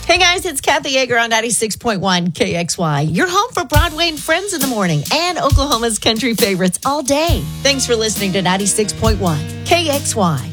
Hey guys, it's Kathy Yeager on 96.1 KXY. You're home for Broadway and Friends in the morning and Oklahoma's country favorites all day. Thanks for listening to 96.1 KXY.